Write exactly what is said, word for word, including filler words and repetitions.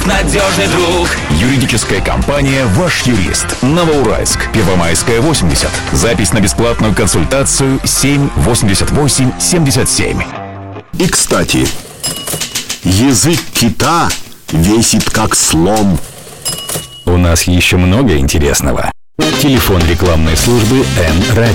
юрист, надежный друг. Юридическая компания «Ваш юрист». Новоуральск, Первомайская, восемьдесят. Запись на бесплатную консультацию семь восемьдесят восемь семьдесят семь. И, кстати, язык кита весит как слон. У нас еще много интересного. Телефон рекламной службы Н-Радио.